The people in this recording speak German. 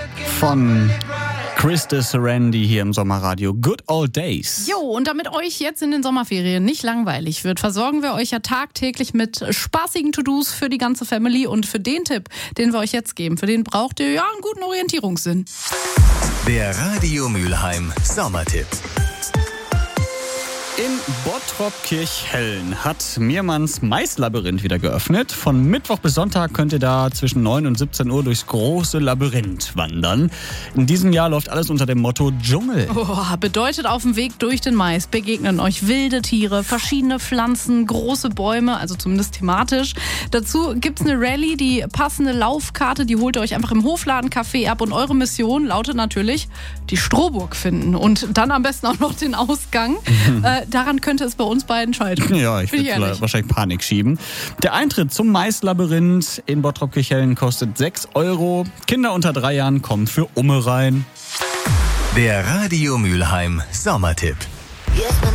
von Chris de Serendi hier im Sommerradio. Good Old Days. Jo, und damit euch jetzt in den Sommerferien nicht langweilig wird, versorgen wir euch ja tagtäglich mit spaßigen To-Dos für die ganze Family. Und für den Tipp, den wir euch jetzt geben, für den braucht ihr ja einen guten Orientierungssinn. Der Radio Mülheim Sommertipp. In Bottrop-Kirchhellen hat Meermanns Maislabyrinth wieder geöffnet. Von Mittwoch bis Sonntag könnt ihr da zwischen 9 und 17 Uhr durchs große Labyrinth wandern. In diesem Jahr läuft alles unter dem Motto Dschungel. Bedeutet, auf dem Weg durch den Mais begegnen euch wilde Tiere, verschiedene Pflanzen, große Bäume, also zumindest thematisch. Dazu gibt's eine Rallye, die passende Laufkarte, die holt ihr euch einfach im Hofladencafé ab. Und eure Mission lautet natürlich, die Strohburg finden und dann am besten auch noch den Ausgang. Daran könnte es bei uns beiden scheitern. Ja, ich würde wahrscheinlich Panik schieben. Der Eintritt zum Maislabyrinth in Bottrop-Kirchhellen kostet 6 €. Kinder unter 3 Jahren kommen für Umme rein. Der Radio Mülheim Sommertipp.